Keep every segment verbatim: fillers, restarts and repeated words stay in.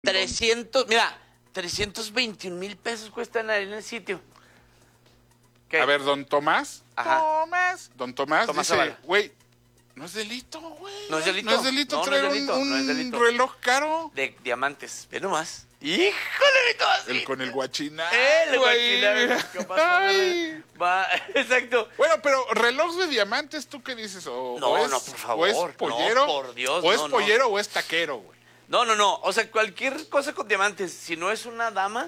trescientos, mira, trescientos veintiún mil pesos cuestan ahí en el sitio. ¿Qué? A ver, don Tomás. Ajá. Tomás. Don Tomás, Tomás dice, güey, no es delito, güey. ¿No es delito? No es delito no, traer no es delito, un, no es un delito. reloj caro. De diamantes, ve nomás. ¡Híjole, mi Tomás! El con el guachinar. El güey. guachinar. ¿Qué pasó? Ay. Va, exacto. Bueno, pero reloj de diamantes, ¿tú qué dices? O, No, o es, no, por favor. O es pollero. No, por Dios, O es no, no. pollero o es taquero, güey. No, no, no. O sea, cualquier cosa con diamantes, si no es una dama,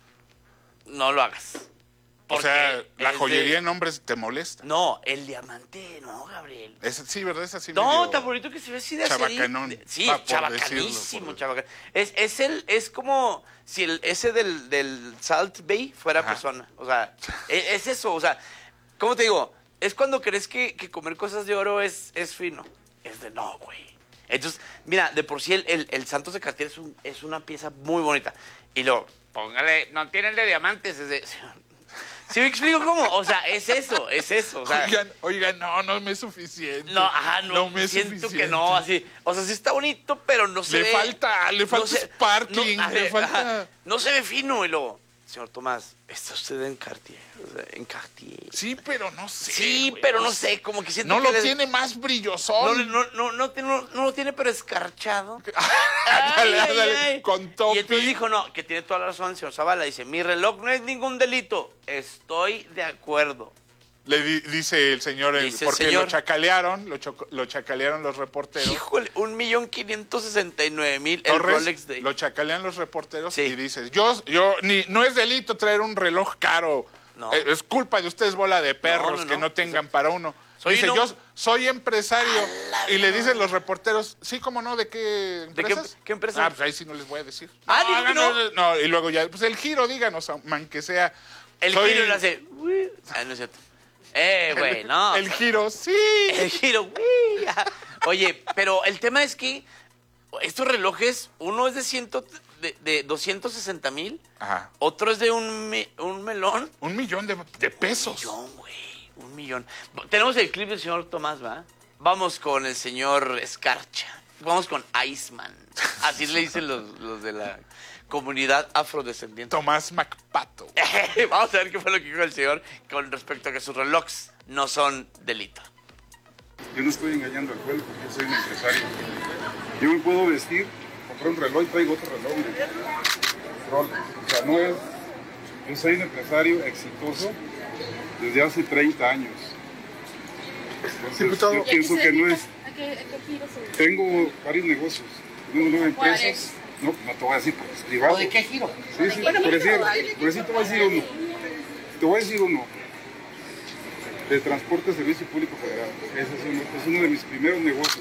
no lo hagas. O sea, la es joyería de- en hombres te molesta. No, el diamante, no, Gabriel. Es, sí, ¿verdad? Es así No, medio tan bonito que se ve así de chabacanón, acerito. Sí, va, por chabacanísimo, decirlo, por- chabacan. Es, es el, es como si el, ese del, del Salt Bay fuera Ajá. persona. O sea, es, es eso, o sea, ¿cómo te digo? Es cuando crees que, que comer cosas de oro es, es fino. Es de no, güey. Entonces, mira, de por sí el, el, el Santos de Cartier es, un, es una pieza muy bonita. Y luego, póngale, no tiene el de diamantes, es de... ¿Sí me explico cómo? O sea, es eso, es eso. O sea, Oigan, oigan, no, no me es suficiente. no, ajá, no, me es siento suficiente. que no, así. O sea, sí está bonito, pero no se Le ve... falta, le falta se- sparkling, no, a le ver, falta... ajá, no se ve fino, y luego, señor Tomás, ¿está usted en Cartier? O sea, en Cartier. Sí, pero no sé. Sí, güey, pero no sé. sé, como que siento No que lo le- tiene más No, brillosón. no, no, no, tiene- no, no lo tiene, pero escarchado. Ándale, Ay, ándale, ay, ay. con topi. Y entonces dijo, no, que tiene toda la razón, señor Zavala. Dice, mi reloj no es ningún delito. Estoy de acuerdo. Le di- dice el señor, el- Dice el porque señor. lo chacalearon, lo, choco- lo chacalearon los reporteros. Híjole, un millón quinientos sesenta y nueve mil el Torres, Rolex Day. lo chacalean los reporteros Sí. y dice, yo, yo, ni, no es delito traer un reloj caro. No. Eh, es culpa de ustedes, bola de perros, No, no, que no. no tengan para uno. Soy dice, no- yo soy empresario. A la Y le vida. dicen los reporteros, sí, ¿cómo no? ¿De qué ¿De qué- empresas? qué empresa? Ah, pues ahí sí no les voy a decir. Ah, dijo que no. no. Y luego ya, pues el giro, díganos, man, que sea. El soy- giro le hace... "Uy". Ah, no es cierto. Eh, güey, no. El giro, sí. El giro, uy. Oye, pero el tema es que estos relojes, uno es de, ciento, de, de doscientos sesenta mil, Ajá. otro es de un, me- un melón. Un millón de, de pesos. Un millón, güey, un millón. Tenemos el clip del señor Tomás, ¿va? Vamos con el señor Escarcha. Vamos con Iceman. Así le dicen los, los de la comunidad afrodescendiente. Tomás MacPato. Vamos a ver qué fue lo que dijo el señor con respecto a que sus relojes no son delito. Yo no estoy engañando al pueblo porque yo soy un empresario. Yo me puedo vestir, comprar un reloj y traigo otro reloj. mire. Rolex. O sea, no es... Yo soy un empresario exitoso desde hace treinta años. Entonces, Diputado, yo ¿y a qué pienso se que no dedica? es... ¿A qué, a qué giro se dedica? Tengo varios negocios. Tengo nueve ¿Cuáles? empresas. No, no te voy a decir porque es privado. ¿O de qué giro? Sí, sí, por decir, por decir te voy a decir uno. Te voy a decir uno. De Transporte Servicio Público Federal. Ese es uno, es uno de mis primeros negocios.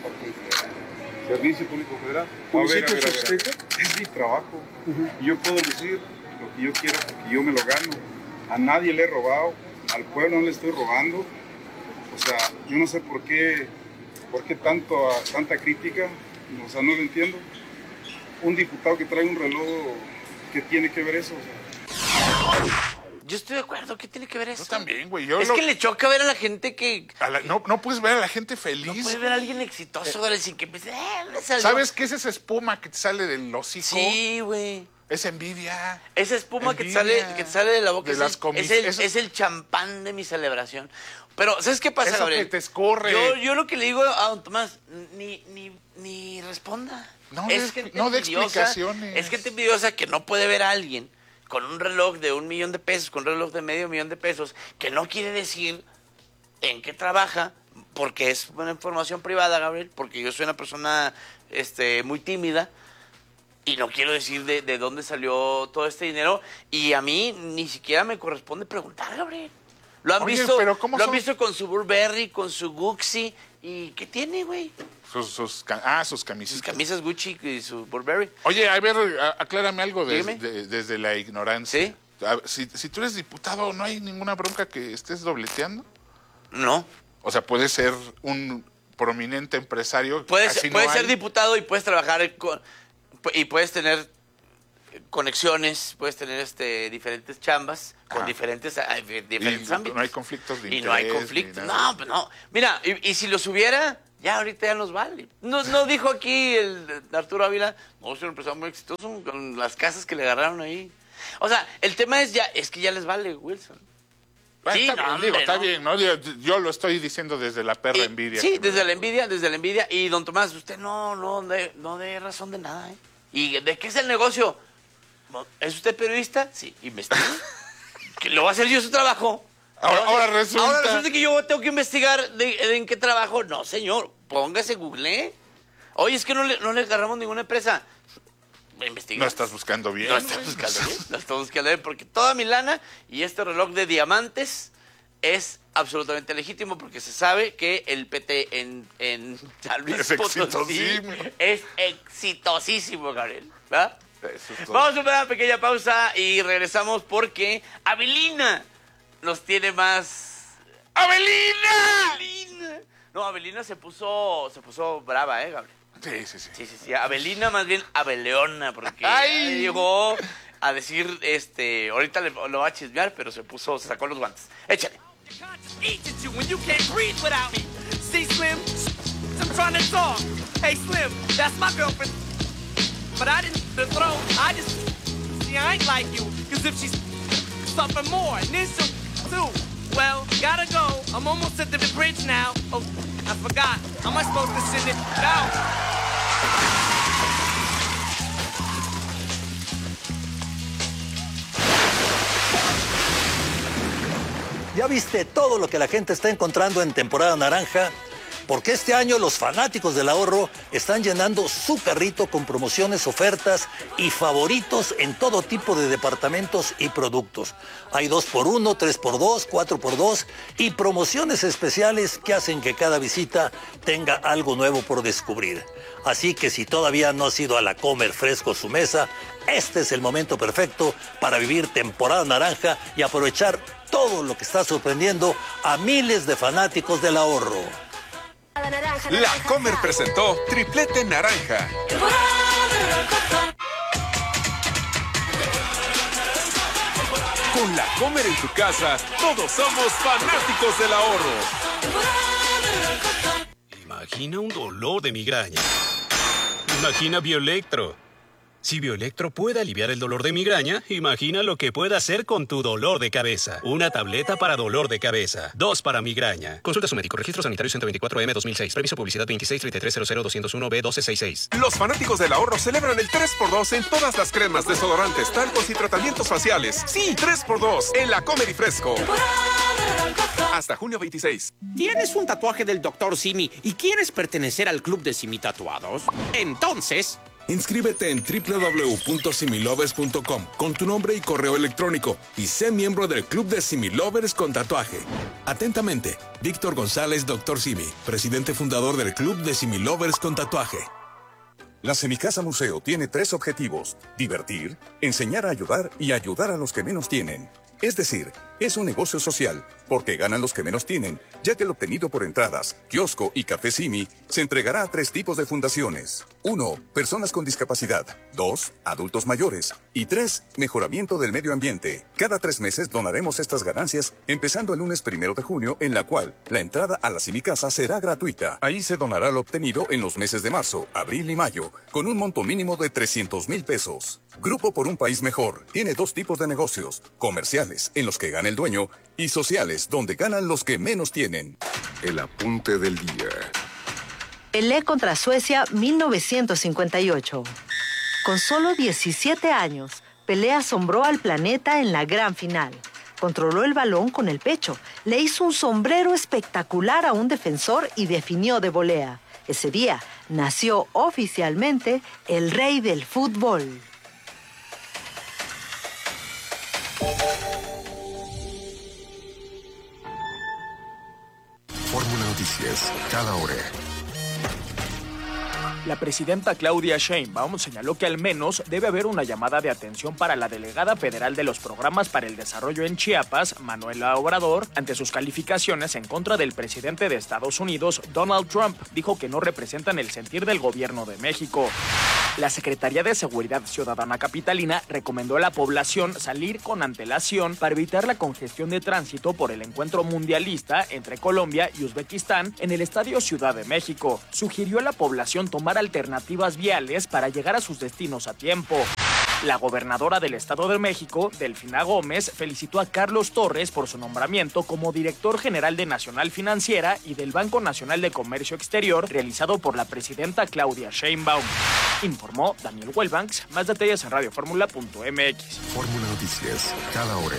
Servicio Público Federal. A ver, a ver, a ver, a ver. Es mi trabajo. Y yo puedo decir lo que yo quiera porque yo me lo gano. A nadie le he robado. Al pueblo no le estoy robando. O sea, yo no sé por qué, por qué tanto, tanta crítica. O sea, no lo entiendo. Un diputado que trae un reloj, ¿qué tiene que ver eso? O sea, Yo estoy de acuerdo, ¿qué tiene que ver eso? Yo también, güey. Yo Es lo- que le choca ver a la gente que... a la- no, no puedes ver a la gente No feliz. puede ver a alguien exitoso, güey, sin que empiece... Eh, ¿dónde salió? ¿Sabes qué es esa espuma que te sale del hocico? Sí, güey. Es envidia. Esa espuma que te, Envidia. sale, que te sale de la boca De es, las el, comis- es, el, eso- es el champán de mi celebración. Pero, ¿sabes qué pasa, Eso Gabriel? que te escurre. Yo, yo lo que le digo a don Tomás, ni, ni, ni responda. No de- gente no de envidiosa, explicaciones. Es gente envidiosa que no puede ver a alguien con un reloj de un millón de pesos, con un reloj de medio millón de pesos, que no quiere decir en qué trabaja, porque es una información privada, Gabriel, porque yo soy una persona este, muy tímida y no quiero decir de, de dónde salió todo este dinero, y a mí ni siquiera me corresponde preguntar, Gabriel. Lo han Oye, visto, pero ¿cómo lo han son? visto con su Burberry, con su Gucci, y ¿qué tiene, güey? Sus, sus ca- ah, sus Sus camisas. camisas Gucci y su Burberry. Oye, a ver, a- aclárame algo des- Dígame. de- desde la ignorancia. ¿Sí? A- si, si tú eres diputado, ¿no hay ninguna bronca que estés dobleteando? No. O sea, puedes ser un prominente empresario. Puedes, así no puedes ser hay. diputado y puedes trabajar con- y puedes tener conexiones, puedes tener este diferentes chambas con Ajá. diferentes, ah, diferentes Y ámbitos. no hay conflictos de Y no hay interés, conflictos. ni nada. No, pues no. Mira, y, y si los hubiera, Ya ahorita ya nos vale. No, no dijo aquí el Arturo Ávila, no, es un empresario muy exitoso con las casas que le agarraron ahí. O sea, el tema es ya, es que ya les vale, Wilson. Bueno, Sí, está no, bien, hombre, digo, está no. bien, ¿no? Yo, yo lo estoy diciendo desde la perra Y- envidia. Sí, que me desde da. la envidia, desde la envidia. Y don Tomás, usted no, no, de, no dé razón de nada, ¿eh? ¿Y de qué es el negocio? ¿Es usted periodista? Sí, investigue. ¿Que ¿Lo va a hacer yo su trabajo? Ahora, ¿Lo va a hacer? ahora resulta... Ahora resulta que yo tengo que investigar de, de en qué trabajo. No, señor, póngase Google. Oye, es que no le, no le agarramos ninguna empresa. Investiga. No estás buscando bien. No estás buscando bien. No estás buscando bien porque toda mi lana y este reloj de diamantes es absolutamente legítimo porque se sabe que el P T en, en San Luis Es Potosí exitosísimo. es exitosísimo, Gabriel. ¿Va? Eso es todo. Vamos a una pequeña pausa y regresamos porque Avelina nos tiene más. ¡Avelina! ¡Avelina! No, Avelina se puso, se puso brava, ¿eh, Gabriel? Sí, sí, sí. Sí, sí, sí. Avelina más bien Abeleona, porque Ay. llegó a decir, este, ahorita le, lo va a chismear, pero se puso, se sacó los guantes. Échale. Eat at you when you can't breathe without me. See, Slim, I'm trying to talk. Hey, Slim, that's my girlfriend. But I didn't the throw. I just see I ain't like you. Cause if she's something more, and then she'll too. Well, gotta go. I'm almost at the bridge now. Oh, I forgot. How am I supposed to send it out? ¿Ya viste todo lo que la gente está encontrando en temporada naranja? Porque este año los fanáticos del ahorro están llenando su carrito con promociones, ofertas y favoritos en todo tipo de departamentos y productos. Hay dos por uno, tres por dos, cuatro por dos y promociones especiales que hacen que cada visita tenga algo nuevo por descubrir. Así que si todavía no has ido a la Comer Fresco su mesa, este es el momento perfecto para vivir temporada naranja y aprovechar todo lo que está sorprendiendo a miles de fanáticos del ahorro. La Comer presentó Triplete Naranja. Con la Comer en tu casa, todos somos fanáticos del ahorro. Imagina un dolor de migraña. Imagina Bioelectro. Si Bioelectro puede aliviar el dolor de migraña, imagina lo que puede hacer con tu dolor de cabeza. Una tableta para dolor de cabeza. Dos para migraña. Consulta a su médico. Registro sanitario ciento veinticuatro M dos mil seis. Previso publicidad veintiséis treinta y tres cero cero dos cero uno B doce sesenta y seis. Los fanáticos del ahorro celebran el tres por dos en todas las cremas, desodorantes, talcos y tratamientos faciales. Sí, tres por dos en la Comer y Fresco. Hasta junio veintiséis. ¿Tienes un tatuaje del doctor Simi y quieres pertenecer al club de Simi Tatuados? Entonces, inscríbete en doble u doble u doble u punto similovers punto com con tu nombre y correo electrónico y sé miembro del Club de Similovers con tatuaje. Atentamente, Víctor González, doctor Simi, presidente fundador del Club de Similovers con tatuaje. La Semicasa Museo tiene tres objetivos: divertir, enseñar a ayudar y ayudar a los que menos tienen. Es decir, es un negocio social, porque ganan los que menos tienen, ya que el obtenido por entradas, kiosco y café Simi se entregará a tres tipos de fundaciones. Uno, personas con discapacidad. Dos, adultos mayores. Y tres, mejoramiento del medio ambiente. Cada tres meses donaremos estas ganancias, empezando el lunes primero de junio, en la cual la entrada a la Semicasa será gratuita. Ahí se donará lo obtenido en los meses de marzo, abril y mayo, con un monto mínimo de trescientos mil pesos. Grupo por un País Mejor tiene dos tipos de negocios: comerciales, en los que gana el dueño, y sociales, donde ganan los que menos tienen. El apunte del día. Pelé contra Suecia mil novecientos cincuenta y ocho. Con solo diecisiete años, Pelé asombró al planeta en la gran final. Controló el balón con el pecho, le hizo un sombrero espectacular a un defensor y definió de volea. Ese día nació oficialmente el rey del fútbol. Fórmula Noticias, cada hora. La presidenta Claudia Sheinbaum señaló que al menos debe haber una llamada de atención para la delegada federal de los programas para el desarrollo en Chiapas, Manuela Obrador, ante sus calificaciones en contra del presidente de Estados Unidos, Donald Trump. Dijo que no representan el sentir del gobierno de México. La Secretaría de Seguridad Ciudadana capitalina recomendó a la población salir con antelación para evitar la congestión de tránsito por el encuentro mundialista entre Colombia y Uzbekistán en el Estadio Ciudad de México. Sugirió a la población tomar alternativas viales para llegar a sus destinos a tiempo. La gobernadora del Estado de México, Delfina Gómez, felicitó a Carlos Torres por su nombramiento como director general de Nacional Financiera y del Banco Nacional de Comercio Exterior, realizado por la presidenta Claudia Sheinbaum. Informó Daniel Wellbanks. Más detalles en radio fórmula punto m x. Fórmula Noticias, cada hora.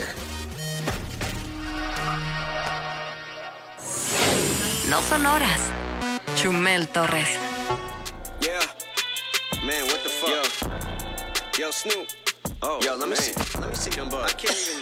No son horas. Chumel Torres. Yeah. Man, what the fuck? Yo, Yo Snoop. Oh, yo, let me see. Let me see them bugs. I can't even.